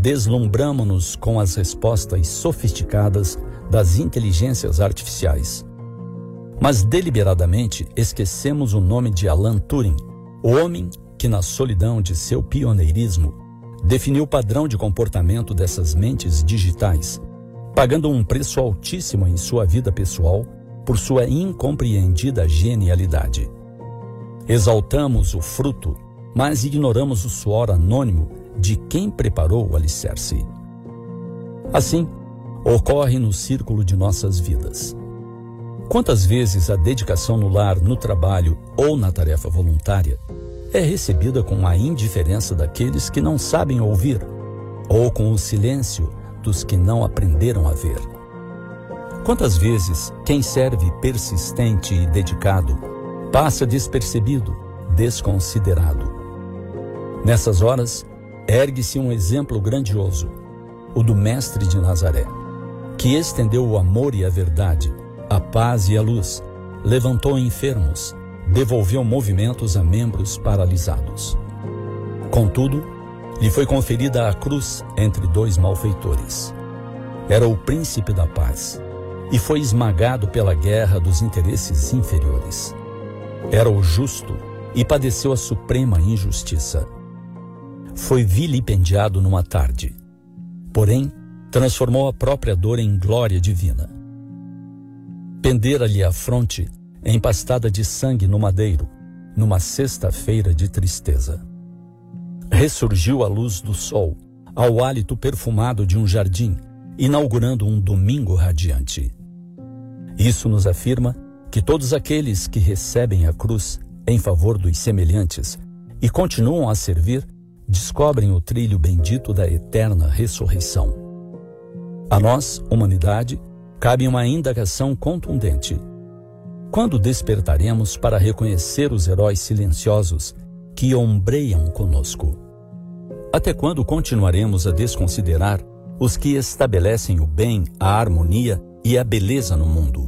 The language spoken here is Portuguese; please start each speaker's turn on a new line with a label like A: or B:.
A: deslumbramo-nos com as respostas sofisticadas das inteligências artificiais. Mas deliberadamente esquecemos o nome de Alan Turing, o homem que, na solidão de seu pioneirismo, definiu o padrão de comportamento dessas mentes digitais, pagando um preço altíssimo em sua vida pessoal por sua incompreendida genialidade. Exaltamos o fruto, mas ignoramos o suor anônimo de quem preparou o alicerce. Assim, ocorre no círculo de nossas vidas. Quantas vezes a dedicação no lar, no trabalho ou na tarefa voluntária é recebida com a indiferença daqueles que não sabem ouvir, ou com o silêncio dos que não aprenderam a ver? Quantas vezes quem serve persistente e dedicado passa despercebido, desconsiderado? Nessas horas, ergue-se um exemplo grandioso, o do Mestre de Nazaré, que estendeu o amor e a verdade, a paz e a luz, levantou enfermos, devolveu movimentos a membros paralisados. Contudo, lhe foi conferida a cruz entre dois malfeitores. Era o príncipe da paz e foi esmagado pela guerra dos interesses inferiores. Era o justo e padeceu a suprema injustiça. Foi vilipendiado numa tarde, porém transformou a própria dor em glória divina. Pendera-lhe a fronte empastada de sangue no madeiro, numa sexta-feira de tristeza. Ressurgiu a luz do sol, ao hálito perfumado de um jardim, inaugurando um domingo radiante. Isso nos afirma que todos aqueles que recebem a cruz em favor dos semelhantes e continuam a servir, descobrem o trilho bendito da eterna ressurreição. A nós, humanidade, cabe uma indagação contundente. Quando despertaremos para reconhecer os heróis silenciosos que ombreiam conosco? Até quando continuaremos a desconsiderar os que estabelecem o bem, a harmonia e a beleza no mundo?